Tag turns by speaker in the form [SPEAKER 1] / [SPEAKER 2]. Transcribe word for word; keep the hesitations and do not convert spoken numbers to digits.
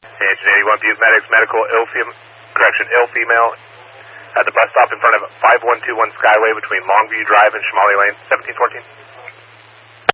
[SPEAKER 1] Engine eighty-one, Buse Medics, medical, ill female, correction, ill female, at the bus stop in front of five one two one Skyway between Longview Drive and Shamali Lane, seventeen fourteen.